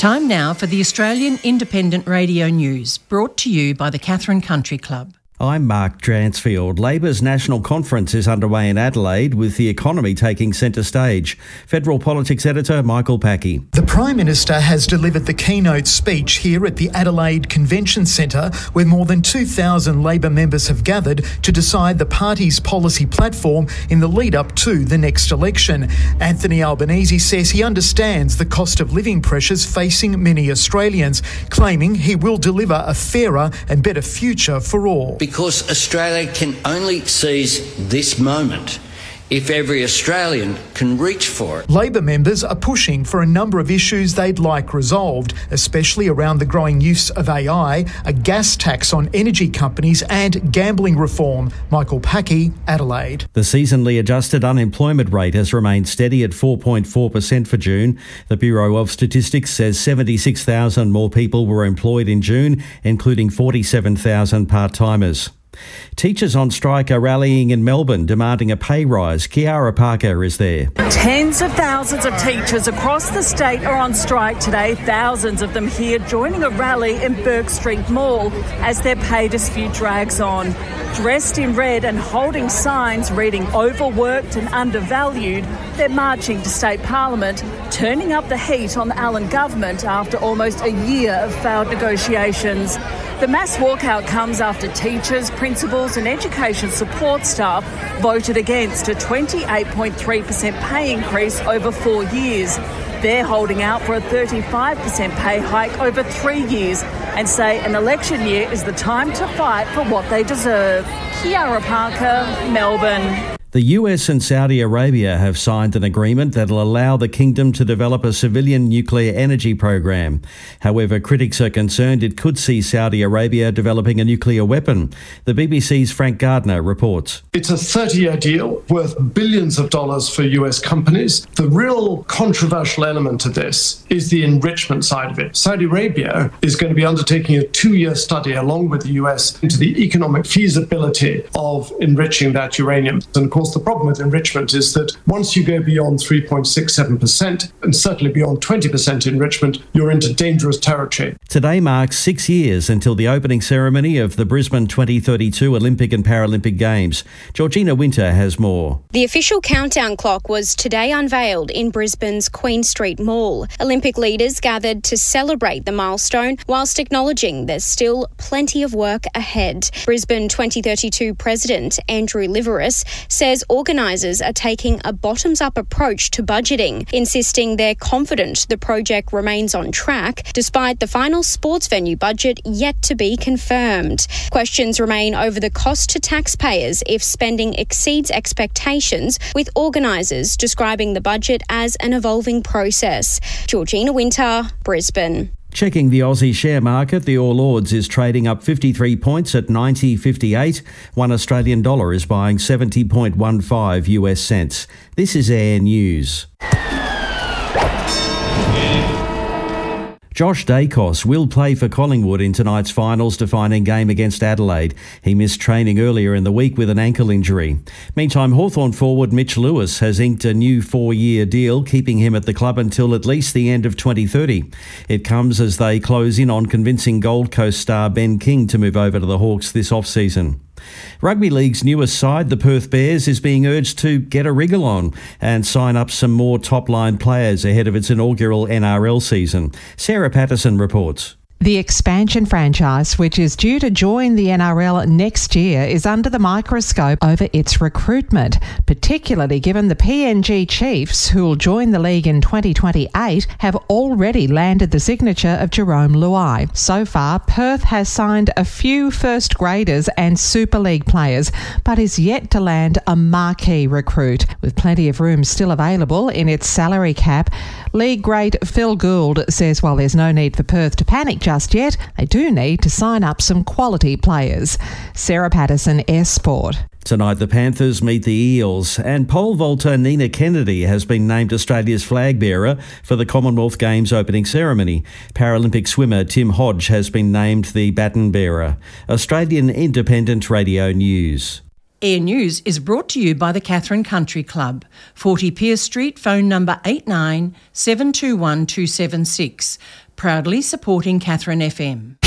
Time now for the Australian Independent Radio News, brought to you by the Katherine Country Club. I'm Mark Dransfield. Labor's national conference is underway in Adelaide, with the economy taking centre stage. Federal Politics Editor Michael Packey. The Prime Minister has delivered the keynote speech here at the Adelaide Convention Centre, where more than 2,000 Labor members have gathered to decide the party's policy platform in the lead-up to the next election. Anthony Albanese says he understands the cost of living pressures facing many Australians, claiming he will deliver a fairer and better future for all. Because Australia can only seize this moment if every Australian can reach for it. Labor members are pushing for a number of issues they'd like resolved, especially around the growing use of AI, a gas tax on energy companies and gambling reform. Michael Packey, Adelaide. The seasonally adjusted unemployment rate has remained steady at 4.4% for June. The Bureau of Statistics says 76,000 more people were employed in June, including 47,000 part-timers. Teachers on strike are rallying in Melbourne, demanding a pay rise. Kiara Parker is there. Tens of thousands of teachers across the state are on strike today. Thousands of them here joining a rally in Bourke Street Mall as their pay dispute drags on. Dressed in red and holding signs reading overworked and undervalued, they're marching to State Parliament, turning up the heat on the Allen government after almost a year of failed negotiations. The mass walkout comes after teachers, principals and education support staff voted against a 28.3% pay increase over 4 years. They're holding out for a 35% pay hike over 3 years and say an election year is the time to fight for what they deserve. Kiara Parker, Melbourne. The US and Saudi Arabia have signed an agreement that will allow the kingdom to develop a civilian nuclear energy program. However, critics are concerned it could see Saudi Arabia developing a nuclear weapon. The BBC's Frank Gardner reports. It's a 30-year deal worth billions of dollars for US companies. The real controversial element of this is the enrichment side of it. Saudi Arabia is going to be undertaking a 2-year study along with the US into the economic feasibility of enriching that uranium. And of course, the problem with enrichment is that once you go beyond 3.67% and certainly beyond 20% enrichment, you're into dangerous territory. Today marks 6 years until the opening ceremony of the Brisbane 2032 Olympic and Paralympic Games. Georgina Winter has more. The official countdown clock was today unveiled in Brisbane's Queen Street Mall. Olympic leaders gathered to celebrate the milestone whilst acknowledging there's still plenty of work ahead. Brisbane 2032 President Andrew Liveris says organisers are taking a bottoms-up approach to budgeting, insisting they're confident the project remains on track despite the final sports venue budget yet to be confirmed. Questions remain over the cost to taxpayers if spending exceeds expectations, with organisers describing the budget as an evolving process. Georgina Winter, Brisbane. Checking the Aussie share market, the All Ords is trading up 53 points at 90.58. $1 Australian dollar is buying 70.15 US cents. This is Air News. Josh Dacos will play for Collingwood in tonight's finals defining game against Adelaide. He missed training earlier in the week with an ankle injury. Meantime, Hawthorn forward Mitch Lewis has inked a new 4-year deal, keeping him at the club until at least the end of 2030. It comes as they close in on convincing Gold Coast star Ben King to move over to the Hawks this off-season. Rugby League's newest side, the Perth Bears, is being urged to get a wriggle on and sign up some more top-line players ahead of its inaugural NRL season. Sarah Patterson reports. The expansion franchise, which is due to join the NRL next year, is under the microscope over its recruitment, particularly given the PNG Chiefs, who will join the league in 2028, have already landed the signature of Jerome Luai. So far, Perth has signed a few first graders and Super League players, but is yet to land a marquee recruit. With plenty of room still available in its salary cap, league great Phil Gould says while there's no need for Perth to panic just yet, they do need to sign up some quality players. Sarah Patterson, Air Sport. Tonight the Panthers meet the Eels, and pole vaulter Nina Kennedy has been named Australia's flag bearer for the Commonwealth Games opening ceremony. Paralympic swimmer Tim Hodge has been named the baton bearer. Australian Independent Radio News. Air News is brought to you by the Catherine Country Club, 40 Pierce Street, phone number 89 721 276, proudly supporting Catherine FM.